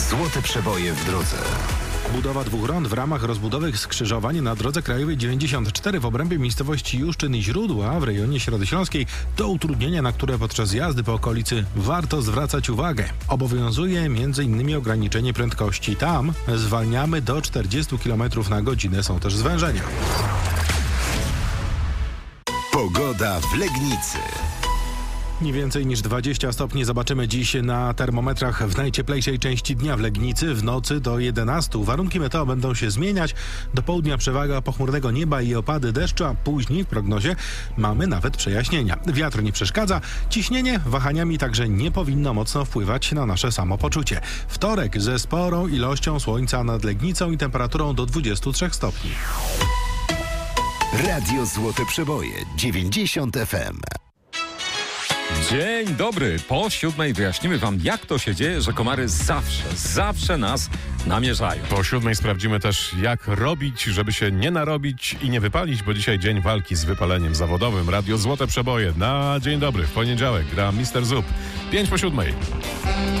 Złote przeboje w drodze. Budowa 2 rond w ramach rozbudowy skrzyżowań na drodze krajowej 94 w obrębie miejscowości Juszczyn i Źródła w rejonie Środy Śląskiej to utrudnienia, na które podczas jazdy po okolicy warto zwracać uwagę. Obowiązuje m.in. ograniczenie prędkości. Tam zwalniamy do 40 km na godzinę. Są też zwężenia. Pogoda w Legnicy. Nie więcej niż 20 stopni zobaczymy dziś na termometrach w najcieplejszej części dnia w Legnicy, w nocy do 11. Warunki meteo będą się zmieniać. Do południa przewaga pochmurnego nieba i opady deszczu, a później w prognozie mamy nawet przejaśnienia. Wiatr nie przeszkadza, ciśnienie wahaniami także nie powinno mocno wpływać na nasze samopoczucie. Wtorek ze sporą ilością słońca nad Legnicą i temperaturą do 23 stopni. Radio Złote Przeboje 90 FM. Dzień dobry. Po 7 wyjaśnimy wam, jak to się dzieje, że komary zawsze nas namierzają. Po 7 sprawdzimy też, jak robić, żeby się nie narobić i nie wypalić, bo dzisiaj dzień walki z wypaleniem zawodowym. Radio Złote Przeboje na dzień dobry. W poniedziałek gra Mr. Zup. 5 po 7.